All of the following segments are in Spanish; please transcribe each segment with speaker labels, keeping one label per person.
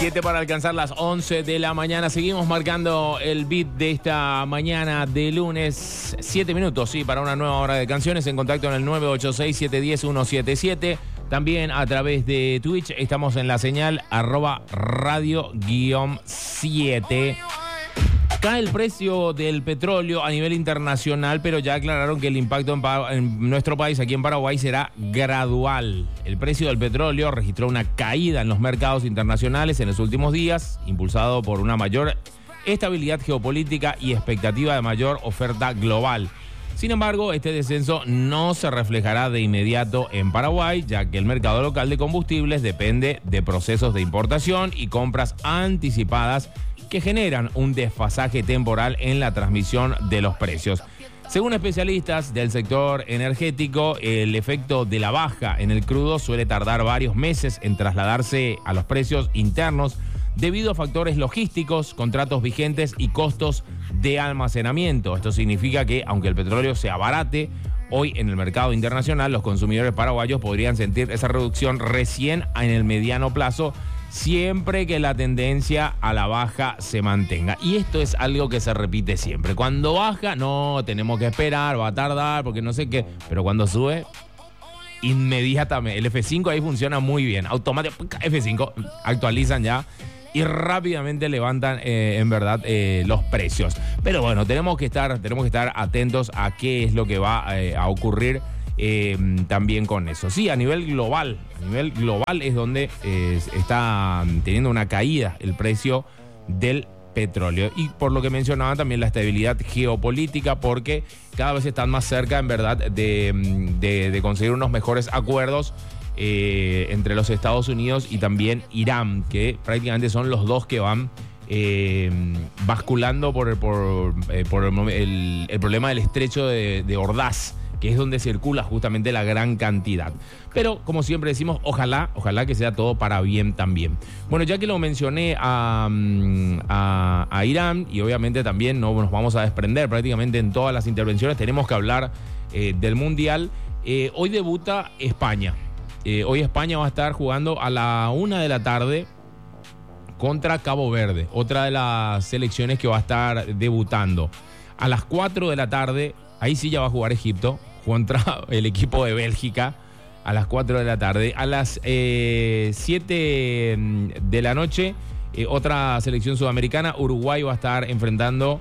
Speaker 1: 7 para alcanzar las 11 de la mañana. Seguimos marcando el beat de esta mañana de lunes. 7 minutos, sí, para una nueva hora de canciones. En contacto en el 986-710-177. También a través de Twitch estamos en la señal @radio-7. Cae el precio del petróleo a nivel internacional, pero ya aclararon que el impacto en nuestro país, aquí en Paraguay, será gradual. El precio del petróleo registró una caída en los mercados internacionales en los últimos días, impulsado por una mayor estabilidad geopolítica y expectativa de mayor oferta global. Sin embargo, este descenso no se reflejará de inmediato en Paraguay, ya que el mercado local de combustibles depende de procesos de importación y compras anticipadas que generan un desfasaje temporal en la transmisión de los precios. Según especialistas del sector energético, el efecto de la baja en el crudo suele tardar varios meses en trasladarse a los precios internos debido a factores logísticos, contratos vigentes y costos de almacenamiento. Esto significa que, aunque el petróleo se abarate, hoy en el mercado internacional los consumidores paraguayos podrían sentir esa reducción recién en el mediano plazo, siempre que la tendencia a la baja se mantenga. Y esto es algo que se repite siempre. Cuando baja, no, tenemos que esperar, va a tardar, porque no sé qué. Pero cuando sube, inmediatamente. El F5 ahí funciona muy bien. Automático, F5, actualizan ya y rápidamente levantan, en verdad, los precios. Pero bueno, tenemos que estar atentos a qué es lo que va a ocurrir también con eso. Sí, a nivel global es donde está teniendo una caída el precio del petróleo. Y por lo que mencionaba también la estabilidad geopolítica, porque cada vez están más cerca, en verdad, de conseguir unos mejores acuerdos entre los Estados Unidos y también Irán, que prácticamente son los dos que van basculando por el problema del estrecho de Ordaz, que es donde circula justamente la gran cantidad. Pero, como siempre decimos, ojalá que sea todo para bien también. Bueno, ya que lo mencioné a Irán, y obviamente también no nos vamos a desprender prácticamente en todas las intervenciones, tenemos que hablar del Mundial. Hoy debuta España. Hoy España va a estar jugando a la 1 de la tarde contra Cabo Verde, otra de las selecciones que va a estar debutando. A las 4 de la tarde, ahí sí ya va a jugar Egipto contra el equipo de Bélgica a las 4 de la tarde. A las 7 de la noche, otra selección sudamericana, Uruguay va a estar enfrentando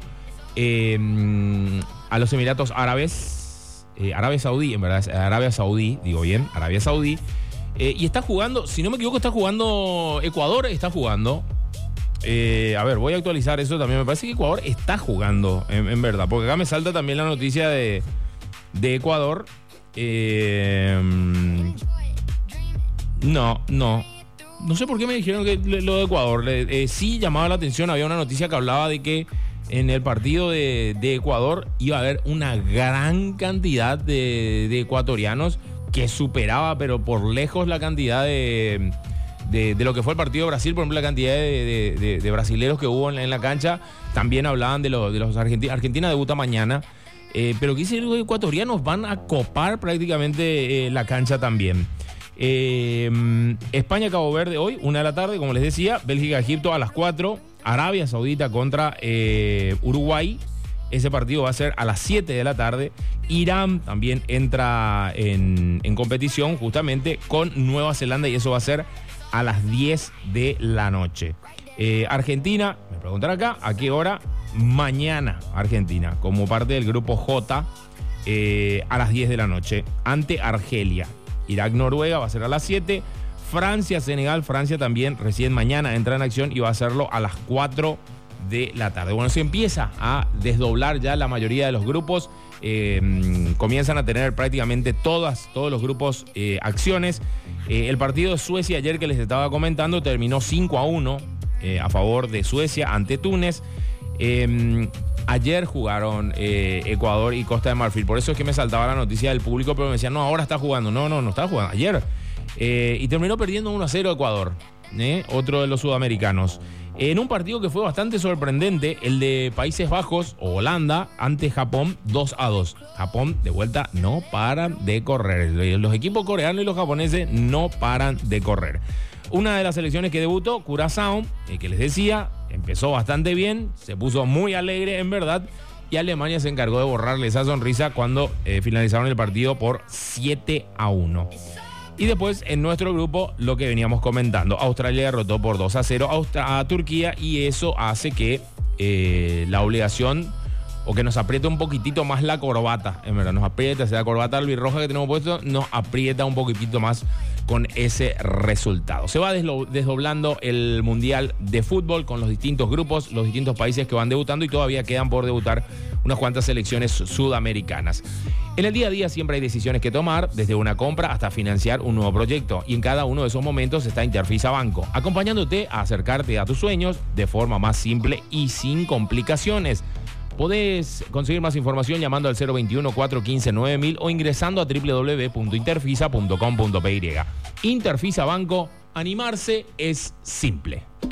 Speaker 1: a los Emiratos Árabes, Arabia Saudí, en verdad, Arabia Saudí, digo bien, Arabia Saudí. Y está jugando, si no me equivoco, está jugando Ecuador, está jugando. A ver, voy a actualizar eso también. Me parece que Ecuador está jugando, en verdad, porque acá me salta también la noticia de Ecuador. No sé por qué me dijeron que lo de Ecuador. Sí llamaba la atención, había una noticia que hablaba de que en el partido de Ecuador iba a haber una gran cantidad de ecuatorianos que superaba, pero por lejos, la cantidad de lo que fue el partido de Brasil. Por ejemplo, la cantidad de brasileros que hubo en la cancha. También hablaban de los argentinos. Argentina debuta mañana, pero que dice, los ecuatorianos van a copar prácticamente la cancha también. España-Cabo Verde hoy, 1 de la tarde, como les decía. Bélgica-Egipto a las 4. Arabia Saudita contra Uruguay. Ese partido va a ser a las 7 de la tarde. Irán también entra en competición justamente con Nueva Zelanda, y eso va a ser a las 10 de la noche. Argentina, me preguntan acá, ¿a qué hora? Mañana Argentina, como parte del grupo J, a las 10 de la noche, ante Argelia. Irak-Noruega va a ser a las 7. Francia-Senegal, Francia también recién mañana entra en acción y va a hacerlo a las 4 de la tarde. Bueno, se empieza a desdoblar ya la mayoría de los grupos. Comienzan a tener prácticamente todos los grupos acciones. El partido de Suecia ayer que les estaba comentando terminó 5-1 a favor de Suecia ante Túnez. Ayer jugaron Ecuador y Costa de Marfil. Por eso es que me saltaba la noticia del público, pero me decían, no, ahora está jugando. No estaba jugando ayer. Y terminó perdiendo 1-0 Ecuador, otro de los sudamericanos. En un partido que fue bastante sorprendente, el de Países Bajos o Holanda ante Japón, 2-2. Japón, de vuelta, no paran de correr. Los equipos coreanos y los japoneses no paran de correr. Una de las selecciones que debutó, Curazao, que les decía, empezó bastante bien, se puso muy alegre en verdad, y Alemania se encargó de borrarle esa sonrisa cuando finalizaron el partido por 7-1. Y después en nuestro grupo lo que veníamos comentando, Australia derrotó por 2-0 a Turquía, y eso hace que la obligación, o que nos apriete un poquitito más la corbata, en verdad, nos aprieta, esa corbata albirroja que tenemos puesto, nos aprieta un poquitito más con ese resultado. Se va desdoblando el Mundial de Fútbol con los distintos grupos, los distintos países que van debutando, y todavía quedan por debutar unas cuantas selecciones sudamericanas. En el día a día siempre hay decisiones que tomar, desde una compra hasta financiar un nuevo proyecto, y en cada uno de esos momentos está Interfisa Banco, acompañándote a acercarte a tus sueños de forma más simple y sin complicaciones. Podés conseguir más información llamando al 021-415-9000 o ingresando a www.interfisa.com.py. Interfisa Banco, animarse es simple.